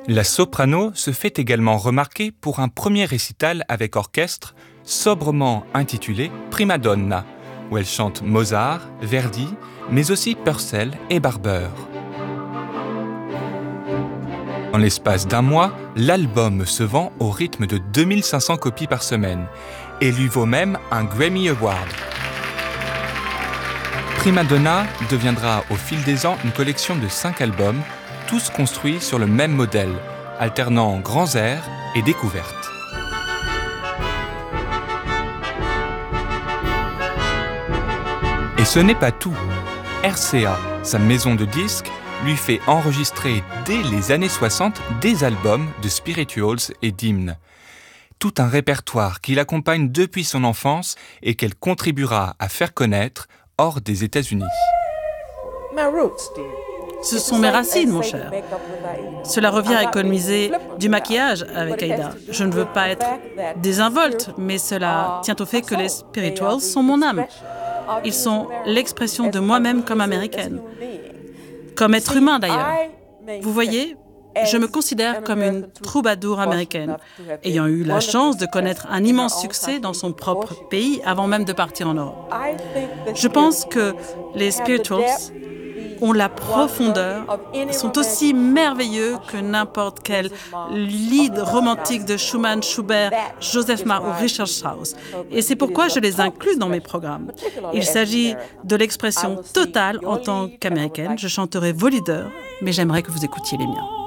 La soprano se fait également remarquer pour un premier récital avec orchestre sobrement intitulé Prima Donna, où elle chante Mozart, Verdi, mais aussi Purcell et Barber. En l'espace d'un mois, l'album se vend au rythme de 2500 copies par semaine et lui vaut même un Grammy Award. Prima Donna deviendra au fil des ans une collection de 5 albums, tous construits sur le même modèle, alternant grands airs et découvertes. Et ce n'est pas tout. RCA, sa maison de disques, lui fait enregistrer dès les années 60 des albums de spirituals et d'hymnes. Tout un répertoire qui l'accompagne depuis son enfance et qu'elle contribuera à faire connaître hors des États-Unis. Ce sont mes racines, mon cher. Cela revient à économiser du maquillage avec Aida. Je ne veux pas être désinvolte, mais cela tient au fait que les spirituals sont mon âme. Ils sont l'expression de moi-même comme américaine. Comme être humain d'ailleurs. Vous voyez, je me considère comme une troubadour américaine, ayant eu la chance de connaître un immense succès dans son propre pays avant même de partir en Europe. Je pense que les spirituals ont la profondeur, sont aussi merveilleux que n'importe quel lead romantique de Schumann, Schubert, Joseph Marr ou Richard Strauss. Et c'est pourquoi je les inclus dans mes programmes. Il s'agit de l'expression totale en tant qu'américaine. Je chanterai vos leaders, mais j'aimerais que vous écoutiez les miens.